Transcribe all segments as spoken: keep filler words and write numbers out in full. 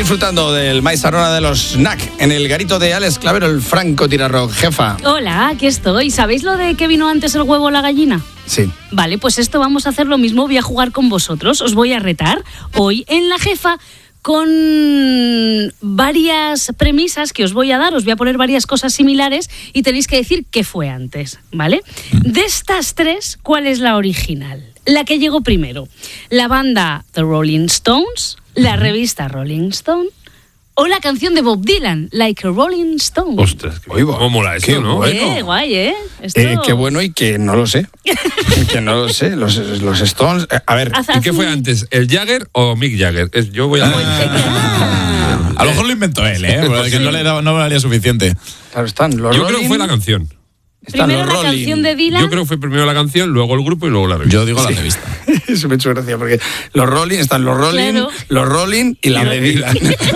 disfrutando del maíz arona de los Snack en el garito de Alex Clavero, el francotirador. Jefa. Hola, aquí estoy. ¿Sabéis lo de que vino antes el huevo o la gallina? Sí. Vale, pues esto vamos a hacer lo mismo. Voy a jugar con vosotros. Os voy a retar hoy en La Jefa con varias premisas que os voy a dar. Os voy a poner varias cosas similares y tenéis que decir qué fue antes, ¿vale? De estas tres, ¿cuál es la original? La que llegó primero. ¿La banda The Rolling Stones, la revista Rolling Stone o la canción de Bob Dylan, Like a Rolling Stone? Ostras, qué Oigo, cómo mola esto, qué ¿no? bueno. Eh, guay, ¿eh? Esto... Eh, qué bueno y que no lo sé. que no lo sé. Los, los Stones. Eh, a ver. Haz- ¿Y qué haz fue un- antes? ¿El Jagger o Mick Jagger? Es- Yo voy a... Ah. A lo mejor lo inventó él, ¿eh? Porque no le daba, no valía suficiente. Claro, están los Yo Rolling. creo que fue la canción. Están Primero los la Rolling. canción de Dylan. Yo creo que fue primero la canción, luego el grupo y luego la revista. Yo digo la revista. Eso me ha hecho gracia porque los Rolling, están los Rolling, Claro. los Rolling y la de Dylan.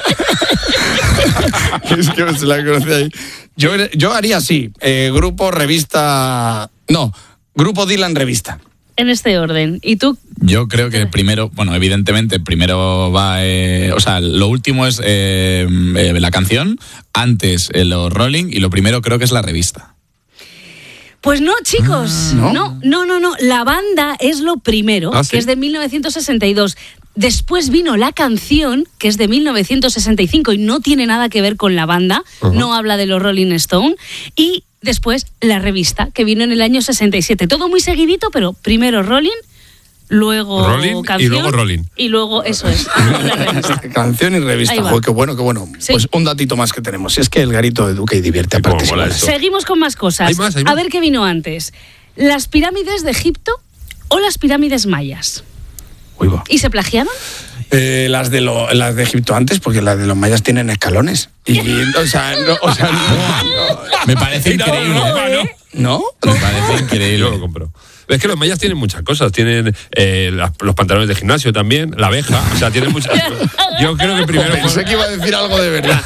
Es que se la conoce ahí. Yo, yo haría así, eh, grupo, revista... No, grupo Dylan, revista. En este orden. ¿Y tú? Yo creo que primero, bueno, evidentemente, primero va, eh, o sea, lo último es eh, eh, la canción, antes eh, los Rolling y lo primero creo que es la revista. Pues no, chicos. ¿no? no, no, no, no. La banda es lo primero, Ah, ¿sí? que es de mil novecientos sesenta y dos. Después vino la canción, que es de mil novecientos sesenta y cinco y no tiene nada que ver con la banda, Ajá. no habla de los Rolling Stone. Y después la revista, que vino en el año sesenta y siete. Todo muy seguidito, pero primero Rolling, luego Rolling y canción. luego Rolling. Y luego, eso es, la revista. Canción y revista. Ahí va. Joder, qué bueno, qué bueno. Sí. Pues un datito más que tenemos. Si es que el garito educa y divierte. Ay, cómo Aparte, mola iguales. eso. Seguimos con más cosas. Hay más, hay A más. ver qué vino antes. ¿Las pirámides de Egipto o las pirámides mayas? Uy, va. ¿Y se plagiaron? Eh, las, de lo- las de Egipto antes, porque las de los mayas tienen escalones. Y, o sea, no, o sea, no, Me parece increíble. ¿no? Me parece increíble. Yo lo compro. Es que los mayas tienen muchas cosas. Tienen eh, las- los pantalones de gimnasio también, la abeja. O sea, tienen muchas. Yo creo que primero Pensé fue que iba a decir algo de verdad.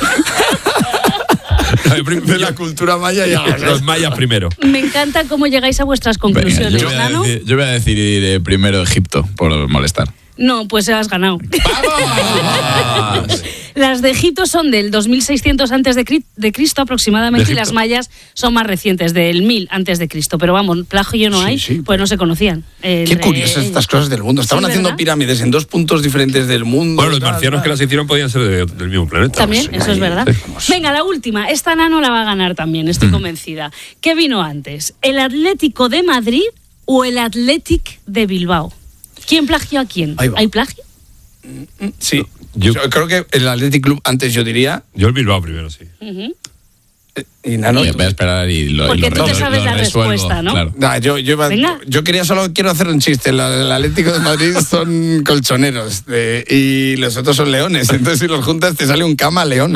De la cultura maya y algo. los mayas primero. Me encanta cómo llegáis a vuestras Venga, conclusiones, yo, voy a Nano. decir, yo voy a decir eh, primero Egipto, por molestar. No, pues has ganado. ¡Vamos! Las de Egipto son del dos mil seiscientos antes de Cri- de Cristo aproximadamente De y las Egipto. mayas son más recientes, del mil antes de Cristo. Pero vamos, plagio no Sí, hay, sí. pues no se conocían. Qué Entre curiosas ellos. estas cosas del mundo. Estaban Sí, haciendo ¿verdad? pirámides en dos puntos diferentes del mundo. Bueno, los Tal, marcianos tal. que las hicieron podían ser de- del mismo planeta. También, Sí, eso es verdad. sí. Venga, la última. Esta Nano la va a ganar también, estoy convencida. ¿Qué vino antes? ¿El Atlético de Madrid o el Athletic de Bilbao? ¿Quién plagió a quién? Ahí va. ¿Hay plagio? Sí. Yo- Yo creo que el Athletic Club antes yo diría. Yo el Bilbao primero, sí. Ujú. eh, Y Nano. Voy a esperar y lo, y Porque lo tú te re- sabes lo la resuelvo, respuesta, ¿no? claro. Nah, yo, yo, iba- Venga. yo quería solo quiero hacer un chiste. La- El Atlético de Madrid son colchoneros de- y los otros son leones. Entonces, si los juntas, te sale un cama león.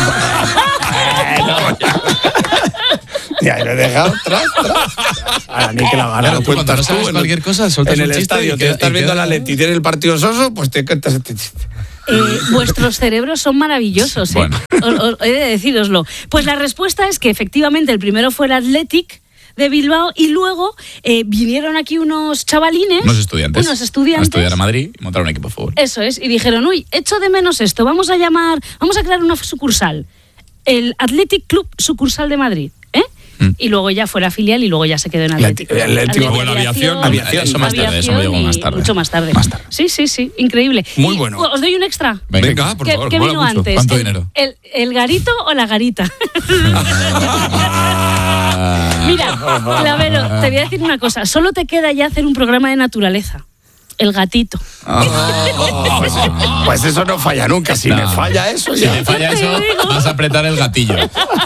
Ya, lo he dejado tras, tras. Ahora, ni que la gana, Claro, lo tú cuando cuentas no sabes en- cualquier cosa, sueltas en el un chiste estadio, y te queda- estás y viendo al queda- Atleti y tiene el partido soso, pues te cuentas este chiste. Eh, vuestros cerebros son maravillosos, ¿eh? Bueno. Os- os- he de decíroslo. Pues la respuesta es que efectivamente el primero fue el Athletic de Bilbao y luego eh, vinieron aquí unos chavalines, Unos estudiantes. unos A estudiantes. estudiar a Madrid y montar un equipo de fútbol. Eso es, y dijeron, uy, echo de menos esto, vamos a llamar, vamos a crear una sucursal, el Athletic Club Sucursal de Madrid, ¿eh? Mm. Y luego ya fue la filial y luego ya se quedó en Athletic. El Atlético. Luego la aviación. Aviación, eso más tarde, eso me llegó y más tarde. Mucho más tarde. Más tarde. Sí, sí, sí, increíble. Muy Y, bueno. ¿os doy un extra? Venga, por ¿Qué, favor, qué mola vino mucho. antes? ¿Cuánto ¿El- dinero? El, el garito o la garita? Mira, Clavero, te voy a decir una cosa. Solo te queda ya hacer un programa de naturaleza. El gatito. Pues, pues eso no falla nunca. Si No. me falla eso, Si ya. te falla eso, vas a apretar el gatillo.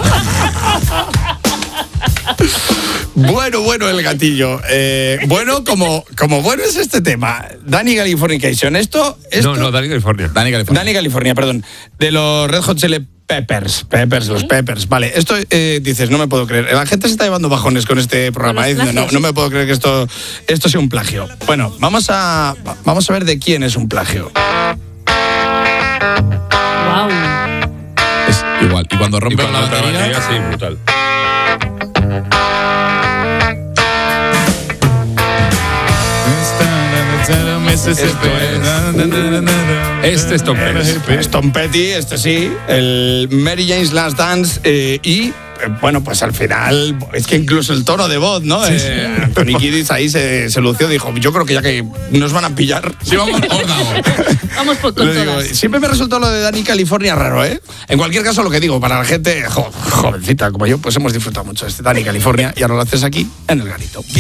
Bueno, bueno, el gatillo. Eh, bueno, como, como bueno es este tema. Dani Californication. Esto, esto. No, no, Dani California. Dani California. Dani California, perdón. De los Red Hot Chili Peppers. Peppers, los Peppers. Vale, esto eh, dices, no me puedo creer. La gente se está llevando bajones con este programa. Con eh, los diciendo, no, plagios. no me puedo creer que esto, esto sea un plagio. Bueno, vamos a, vamos a ver de quién es un plagio. Wow. Es igual. Y cuando Y rompe cuando la otra batería, batería, sí, brutal. meses Esto es. Este es Tom Petty. Es Tom Petty, este sí, el Mary Jane's Last Dance eh, y... Bueno, pues al final, es que incluso el tono de voz, ¿no? Sí, sí. Eh, Anthony Kiedis ahí se, se lució, dijo, yo creo que ya que nos van a pillar. Sí, vamos, vamos por con digo, siempre me resultó lo de Dani California raro, ¿eh? En cualquier caso, lo que digo, para la gente jo, jovencita como yo, pues hemos disfrutado mucho de este Dani California y ahora lo haces aquí en El Garito.